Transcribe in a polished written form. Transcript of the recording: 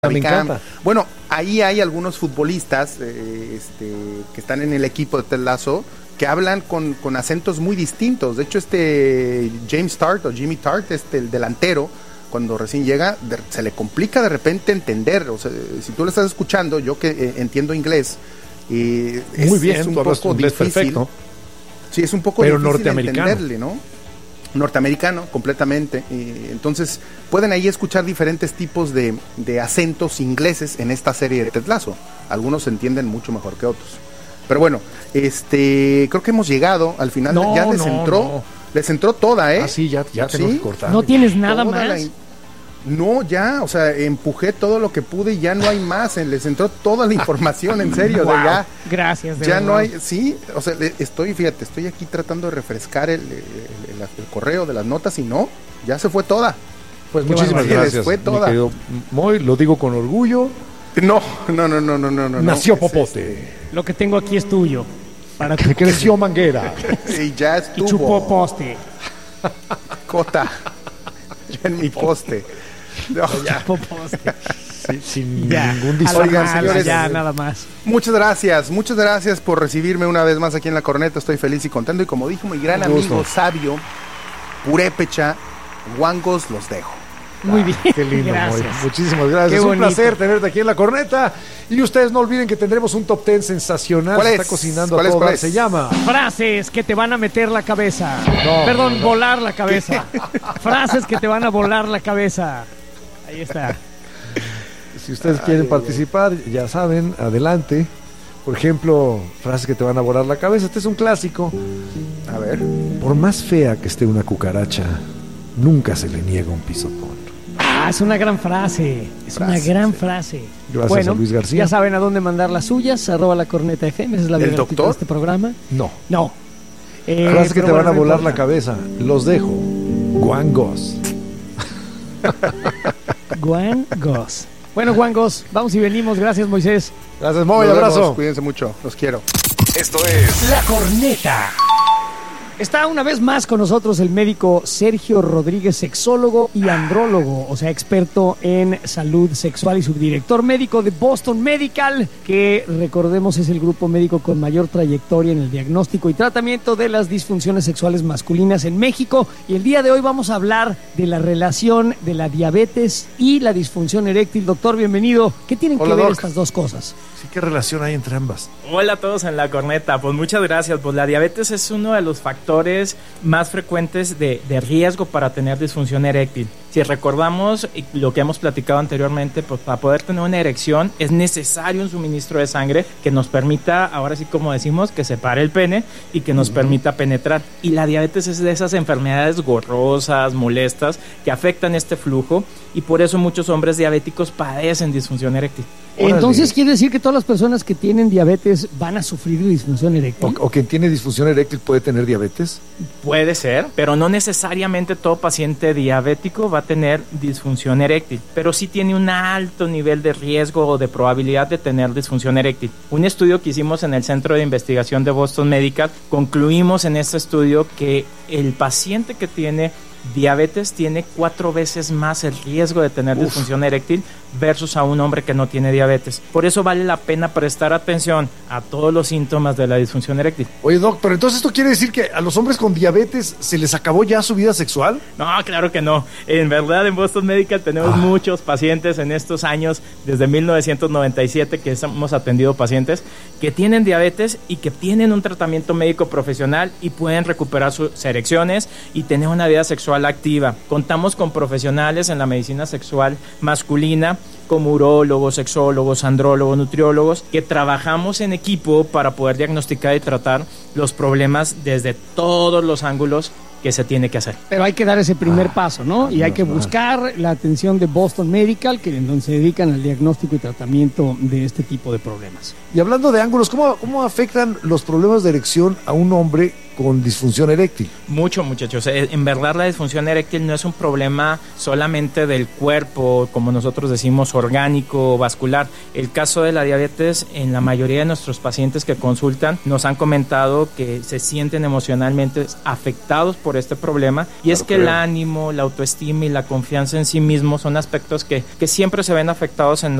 Me encanta. Bueno, ahí hay algunos futbolistas que están en el equipo de Ted Lasso que hablan con acentos muy distintos. De hecho, James Tart o Jimmy Tart, el delantero, cuando recién llega, se le complica de repente entender. O sea, si tú lo estás escuchando, yo que entiendo inglés, muy bien, es un poco difícil. Perfecto. Sí, es un poco pero difícil norteamericano. Entenderle, ¿no? Norteamericano, completamente. Entonces, pueden ahí escuchar diferentes tipos de acentos ingleses en esta serie de Ted Lasso. Algunos se entienden mucho mejor que otros. Pero bueno, creo que hemos llegado al final. Ya les entró toda, ¿eh? Ah, sí, ya tenemos que cortar. ¿No tienes nada más? No, ya, o sea, empujé todo lo que pude y ya no hay más. Les entró toda la información, en serio. Wow. De ya. Gracias. Ya verdad. No hay, sí, o sea, estoy aquí tratando de refrescar el correo de las notas y no, ya se fue toda. Pues muchísimas gracias. Fue toda. Mi querido Moy, lo digo con orgullo. No. Nació Popote. Lo que tengo aquí es tuyo. Para que creció Manguera. Y ya estuvo. Y chupó poste. Cota. Ya en mi poste. No, ya. Sin ningún disfraz. Oigan, señores, ya nada más. Muchas gracias por recibirme una vez más aquí en La Corneta. Estoy feliz y contento. Y como dijo mi gran amigo sabio, purépecha, guangos los dejo. Muy bien. Qué lindo, gracias. Muchísimas gracias. Es un placer tenerte aquí en La Corneta. Y ustedes no olviden que tendremos un top 10 sensacional. ¿Cuál está cocinando a ¿Cuál es? Se llama Frases que te van a meter la cabeza. No. Volar la cabeza. Frases que te van a volar la cabeza. Ahí está. Si ustedes quieren participar, ya saben, adelante. Por ejemplo, frases que te van a volar la cabeza. Este es un clásico. A ver. Por más fea que esté una cucaracha, nunca se le niega un pisotón. Es una gran frase. Una gran frase. Gracias a Luis García. Ya saben a dónde mandar las suyas. @lacorneta.fm. Esa es la biografía de este programa. No. Frases que te van a volar la cabeza. Los dejo. Guangos. Guangos. Bueno, guangos, vamos y venimos. Gracias, Moisés. Gracias, Moy. Abrazo. Cuídense mucho. Los quiero. Esto es La Corneta. Está una vez más con nosotros el médico Sergio Rodríguez, sexólogo y andrólogo, o sea, experto en salud sexual y subdirector médico de Boston Medical, que recordemos es el grupo médico con mayor trayectoria en el diagnóstico y tratamiento de las disfunciones sexuales masculinas en México. Y el día de hoy vamos a hablar de la relación de la diabetes y la disfunción eréctil. Doctor, bienvenido. ¿Qué tienen que ver estas dos cosas? Sí, ¿qué relación hay entre ambas? Hola a todos en La Corneta, pues muchas gracias. Pues la diabetes es uno de los factores más frecuentes de riesgo para tener disfunción eréctil. Si recordamos lo que hemos platicado anteriormente, pues para poder tener una erección es necesario un suministro de sangre que nos permita, ahora sí como decimos, que separe el pene y que nos permita penetrar. Y la diabetes es de esas enfermedades gorrosas, molestas, que afectan este flujo y por eso muchos hombres diabéticos padecen disfunción eréctil. Entonces, ¿quiere decir que todas las personas que tienen diabetes van a sufrir de disfunción eréctil? ¿O quien tiene disfunción eréctil puede tener diabetes? Puede ser, pero no necesariamente todo paciente diabético va a tener disfunción eréctil, pero sí tiene un alto nivel de riesgo o de probabilidad de tener disfunción eréctil. Un estudio que hicimos en el Centro de Investigación de Boston Medical, concluimos en este estudio que el paciente que tiene diabetes tiene 4 veces más el riesgo de tener disfunción eréctil versus a un hombre que no tiene diabetes. Por eso vale la pena prestar atención a todos los síntomas de la disfunción eréctil. Oye, doctor, ¿entonces esto quiere decir que a los hombres con diabetes se les acabó ya su vida sexual? No, claro que no. En verdad, en Boston Medical tenemos muchos pacientes en estos años, desde 1997 que hemos atendido pacientes que tienen diabetes y que tienen un tratamiento médico profesional y pueden recuperar sus erecciones y tener una vida sexual activa. Contamos con profesionales en la medicina sexual masculina como urólogos, sexólogos, andrólogos, nutriólogos, que trabajamos en equipo para poder diagnosticar y tratar los problemas desde todos los ángulos que se tiene que hacer. Pero hay que dar ese primer paso, ¿no? Y hay que buscar la atención de Boston Medical, que en donde se dedican al diagnóstico y tratamiento de este tipo de problemas. Y hablando de ángulos, ¿cómo afectan los problemas de erección a un hombre con disfunción eréctil. Mucho, muchachos. En verdad la disfunción eréctil no es un problema solamente del cuerpo, como nosotros decimos, orgánico o vascular. El caso de la diabetes, en la mayoría de nuestros pacientes que consultan, nos han comentado que se sienten emocionalmente afectados por este problema. Y claro, es que el ánimo, la autoestima y la confianza en sí mismo son aspectos que siempre se ven afectados en